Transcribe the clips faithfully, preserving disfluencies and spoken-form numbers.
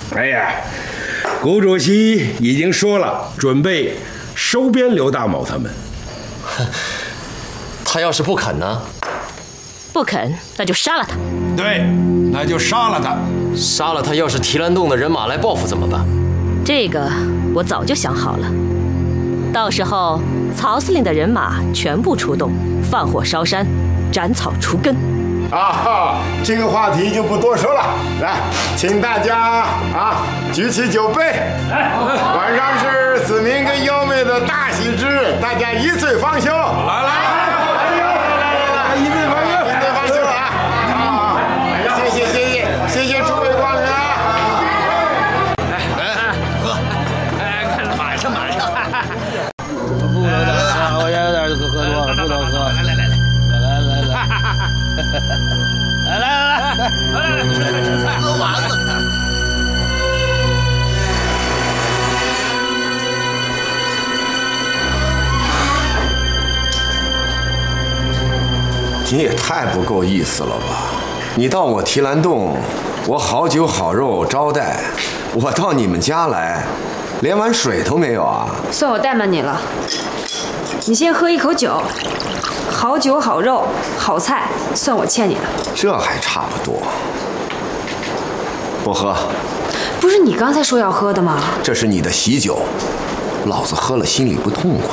哎呀，谷主席已经说了，准备收编刘大某他们。 他要是不肯呢？ 不肯，那就杀了他。 对，那就杀了他。 杀了他，要是提篮洞的人马来报复怎么办？ 这个我早就想好了。到时候曹司令的人马全部出动，放火烧山，斩草除根。 啊，这个话题就不多说了。来，请大家啊举起酒杯。晚上是子民跟幺妹的大喜之日，大家一醉方休。来来来，一醉方休，一醉方休啊！啊，谢谢谢谢谢谢诸位光临啊！ 来来喝，哎，看马上马上。 不能喝，我有点喝喝多了，不能喝。来来来来来来来，来来来来来，吃菜吃菜，喝完了。 你也太不够意思了吧！你到我提篮洞，我好酒好肉招待；我到你们家来，连碗水都没有啊！ 算我怠慢你了。你先喝一口酒，好酒好肉好菜，算我欠你的。 这还差不多。不喝。 不是你刚才说要喝的吗？ 这是你的喜酒，老子喝了心里不痛快。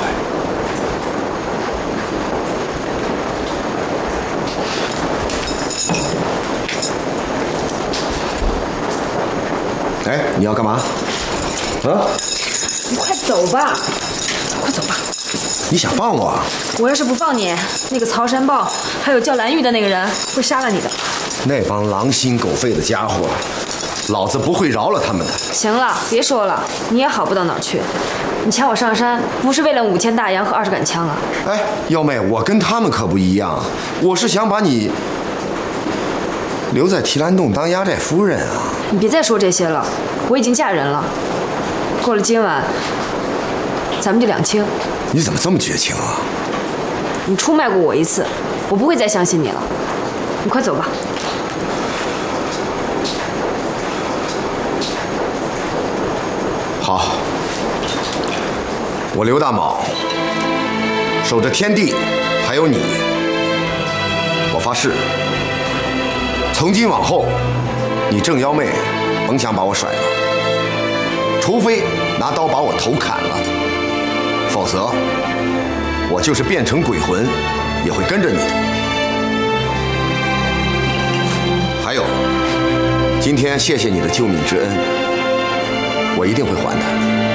哎，你要干嘛？啊？ 你快走吧，快走吧！ 你想放我？ 我要是不放你，那个曹山豹还有叫蓝玉的那个人会杀了你的。 那帮狼心狗肺的家伙，老子不会饶了他们的。 行了，别说了，你也好不到哪儿去。你抢我上山，不是为了五千大洋和二十杆枪啊！ 哎，幺妹，我跟他们可不一样，我是想把你留在提篮洞当压寨夫人啊！ 你别再说这些了，我已经嫁人了。过了今晚，咱们就两清。 你怎么这么绝情啊？ 你出卖过我一次，我不会再相信你了。你快走吧。 好，我刘大卯守着天地，还有你，我发誓，从今往后，你郑幺妹甭想把我甩了，除非拿刀把我头砍了，否则我就是变成鬼魂，也会跟着你的。还有，今天谢谢你的救命之恩，我一定会还的。